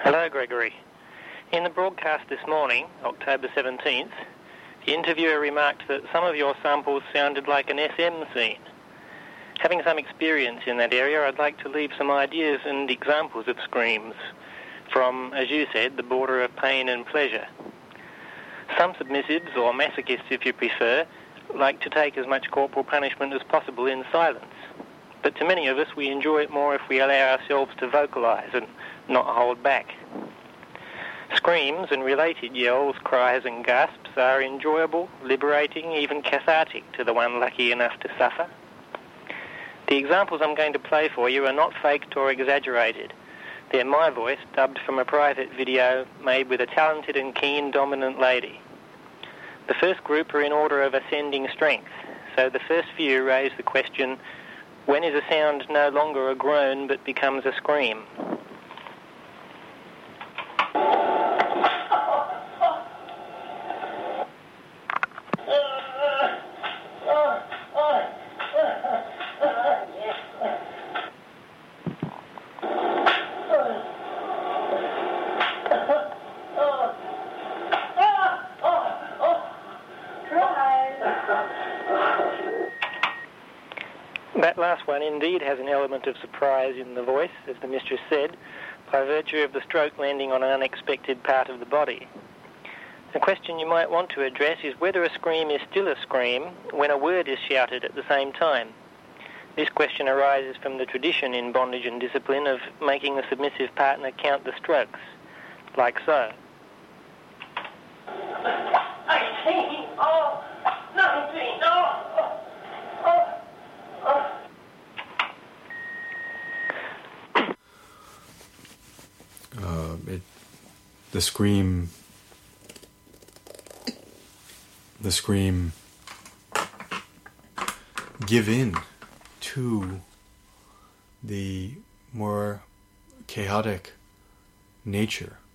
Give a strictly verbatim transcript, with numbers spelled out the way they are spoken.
Hello, Gregory. In the broadcast this morning, October seventeenth, the interviewer remarked that some of your samples sounded like an S M scene. Having some experience in that area, I'd like to leave some ideas and examples of screams from, as you said, the border of pain and pleasure. Some submissives, or masochists if you prefer, like to take as much corporal punishment as possible in silence. But to many of us, we enjoy it more if we allow ourselves to vocalise and not hold back. Screams and related yells, cries and gasps are enjoyable, liberating, even cathartic to the one lucky enough to suffer. The examples I'm going to play for you are not faked or exaggerated. They're my voice, dubbed from a private video made with a talented and keen dominant lady. The first group are in order of ascending strength, so the first few raise the question, when is a sound no longer a groan but becomes a scream? That last one indeed has an element of surprise in the voice, as the mistress said, by virtue of the stroke landing on an unexpected part of the body. The question you might want to address is whether a scream is still a scream when a word is shouted at the same time. This question arises from the tradition in bondage and discipline of making the submissive partner count the strokes, like so. eighteen, oh, nineteen, oh, oh, oh. Uh, it, the scream, the scream, give in to the more chaotic nature